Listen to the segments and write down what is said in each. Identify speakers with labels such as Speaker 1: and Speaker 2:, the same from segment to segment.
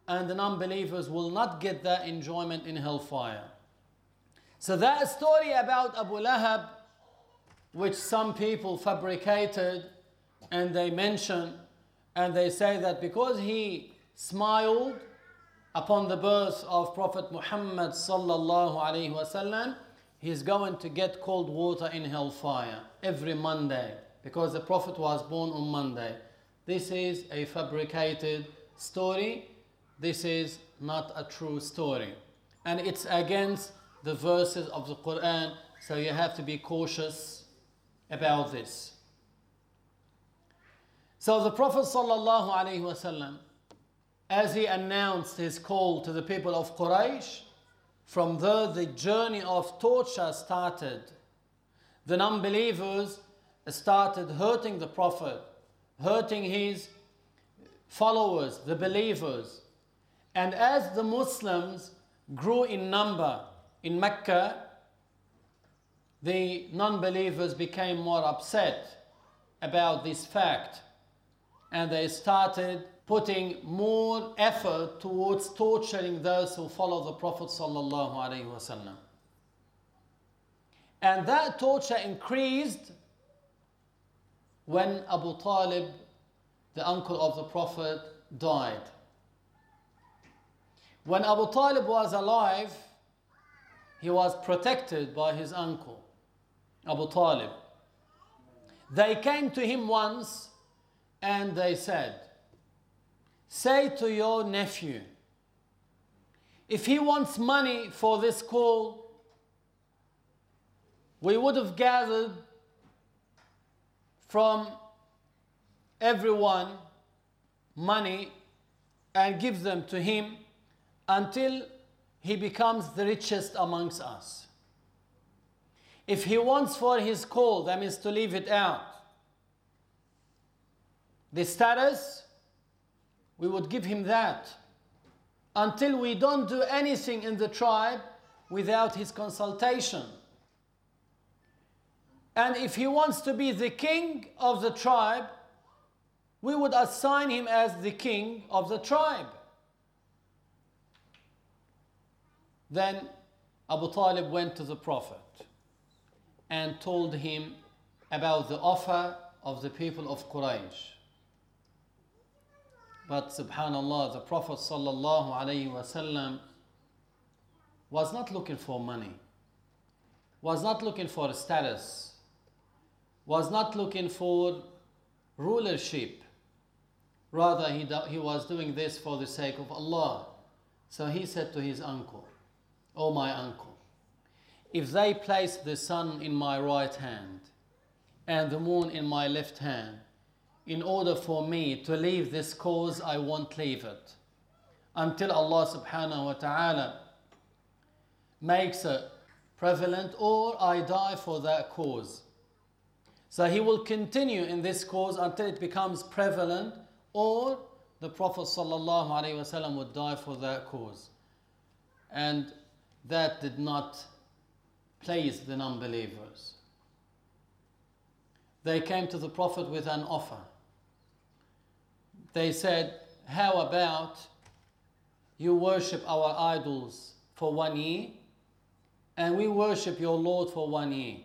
Speaker 1: and the non-believers will not get that enjoyment in hellfire. So that story about Abu Lahab, which some people fabricated, and they mention, and they say that because he smiled upon the birth of Prophet Muhammad sallallahu alaihi wasallam, he's going to get cold water in hellfire every Monday because the Prophet was born on Monday. This is a fabricated story. This is not a true story. And it's against the verses of the Quran, so you have to be cautious about this. So the Prophet sallallahu alaihi wasallam, as he announced his call to the people of Quraysh, from there the journey of torture started. The non-believers started hurting the Prophet, hurting his followers, the believers. And as the Muslims grew in number in Mecca, the non-believers became more upset about this fact, and they started putting more effort towards torturing those who follow the Prophet sallallahu alaihi wasallam. And that torture increased when Abu Talib, the uncle of the Prophet, died. When Abu Talib was alive, he was protected by his uncle, Abu Talib. They came to him once and they said, say to your nephew, if he wants money for this call, we would have gathered from everyone money and give them to him until he becomes the richest amongst us. If he wants for his call, that means to leave it out, the status, we would give him that until we don't do anything in the tribe without his consultation. And if he wants to be the king of the tribe, we would assign him as the king of the tribe. Then Abu Talib went to the Prophet and told him about the offer of the people of Quraysh. But subhanallah, the Prophet sallallahu alaihi wasallam was not looking for money, was not looking for status, was not looking for rulership. Rather, he was doing this for the sake of Allah. So he said to his uncle, "Oh my uncle, if they place the sun in my right hand and the moon in my left hand, in order for me to leave this cause, I won't leave it until Allah subhanahu wa ta'ala makes it prevalent, or I die for that cause." So he will continue in this cause until it becomes prevalent, or the Prophet sallallahu alaihi wasallam would die for that cause. And that did not please the non-believers. They came to the Prophet with an offer. They said, how about you worship our idols for 1 year and we worship your Lord for 1 year?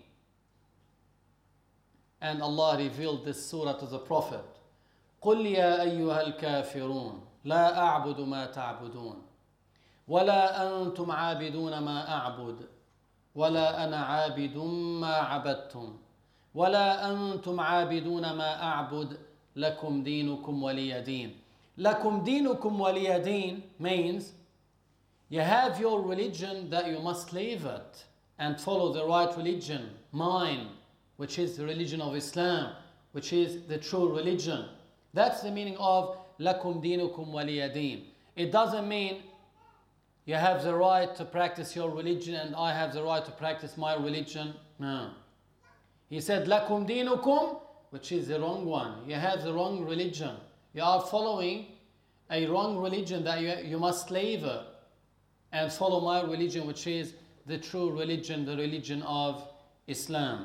Speaker 1: And Allah revealed this surah to the Prophet. قُلْ يَا أَيُّهَا الْكَافِرُونَ لَا أَعْبُدُ مَا تَعْبُدُونَ وَلَا أَنْتُمْ عَابِدُونَ مَا أَعْبُدُ وَلَا أَنَا عَابِدٌ مَا عَبَدتُّمْ وَلَا أَنْتُمْ عَابِدُونَ مَا أَعْبُدُ لَكُمْ دِينُكُمْ وَلِيَ دِينِ. لَكُمْ دِينُكُمْ وَلِيَ دِينِ means you have your religion that you must leave it and follow the right religion, mine, which is the religion of Islam, which is the true religion. That's the meaning of لَكُمْ دِينُكُمْ وَلِيَ دِينِ. It doesn't mean you have the right to practice your religion and I have the right to practice my religion. No. He said لَكُمْ دِينُكُمْ, which is the wrong one. You have the wrong religion. You are following a wrong religion that you must leave it and follow my religion, which is the true religion, the religion of Islam.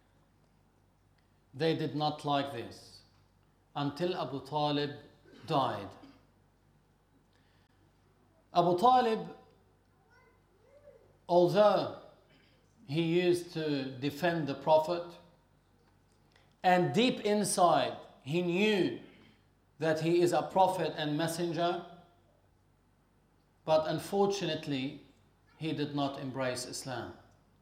Speaker 1: They did not like this until Abu Talib died. Abu Talib, although he used to defend the Prophet, and deep inside he knew that he is a prophet and messenger, but unfortunately he did not embrace Islam.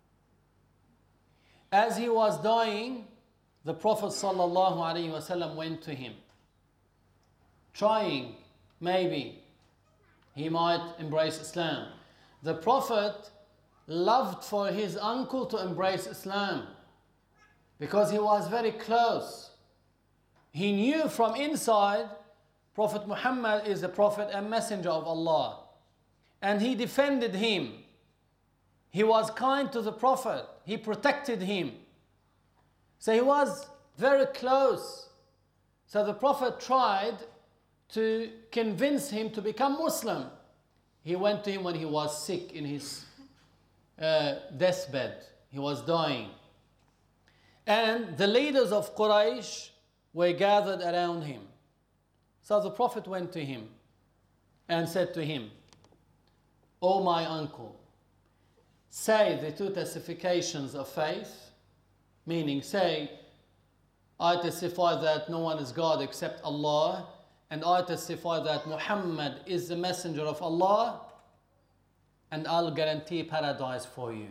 Speaker 1: As he was dying, the Prophet ﷺ went to him, trying, maybe he might embrace Islam. The Prophet loved for his uncle to embrace Islam because he was very close. He knew from inside Prophet Muhammad is a prophet and messenger of Allah, and he defended him. He was kind to the Prophet. He protected him. So he was very close. So the Prophet tried to convince him to become Muslim. He went to him when he was sick in his deathbed. He was dying. And the leaders of Quraysh were gathered around him. So the Prophet went to him and said to him, "O my uncle, say the two testifications of faith," meaning say, "I testify that no one is God except Allah, and I testify that Muhammad is the messenger of Allah, and I'll guarantee paradise for you."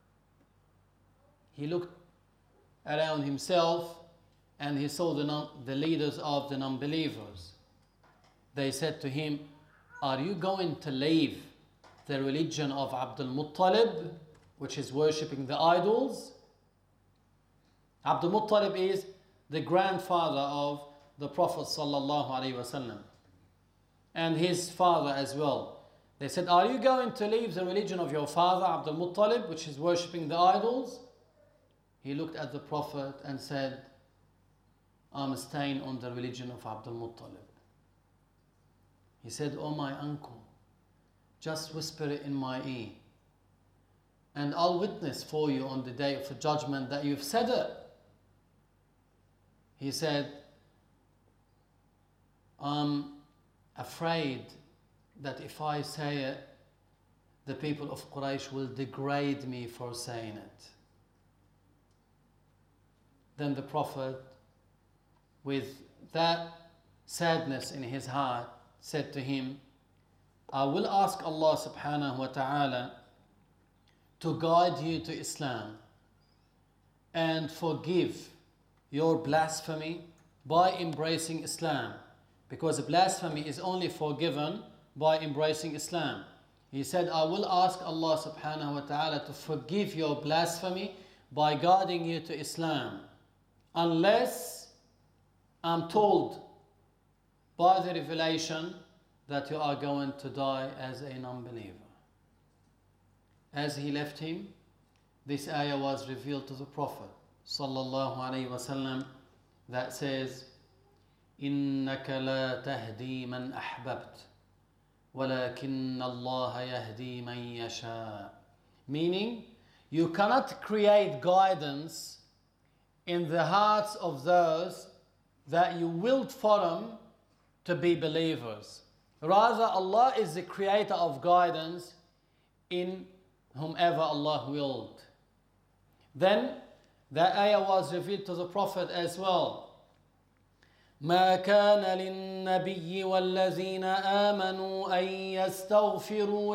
Speaker 1: He looked around himself and he saw the leaders of the non-believers. They said to him, "Are you going to leave the religion of Abdul Muttalib, which is worshipping the idols?" Abdul Muttalib is the grandfather of the Prophet ﷺ and his father as well. They said, "Are you going to leave the religion of your father Abdul Muttalib, which is worshipping the idols?" He looked at the Prophet and said, "I'm staying on the religion of Abdul Muttalib." He said, "Oh my uncle, just whisper it in my ear, and I'll witness for you on the day of the judgment that you've said it." He said, "I'm afraid that if I say it, the people of Quraysh will degrade me for saying it." Then the Prophet, with that sadness in his heart, said to him, "I will ask Allah subhanahu wa ta'ala to guide you to Islam and forgive your blasphemy by embracing Islam, because blasphemy is only forgiven by embracing Islam." He said, "I will ask Allah subhanahu wa ta'ala to forgive your blasphemy by guiding you to Islam, unless I'm told by the revelation that you are going to die as a non-believer." As he left him, this ayah was revealed to the Prophet sallallahu alaihi wasallam that says, "إِنَّكَ لَا تَهْدِي مَنْ أَحْبَبْتَ وَلَكِنَّ اللَّهَ يَهْدِي مَنْ يَشَاءُ." Meaning, you cannot create guidance in the hearts of those that you willed for them to be believers. Rather, Allah is the creator of guidance in whomever Allah willed. Then the ayah was revealed to the Prophet as well. ما كان للنبي والذين آمنوا أن يستغفروا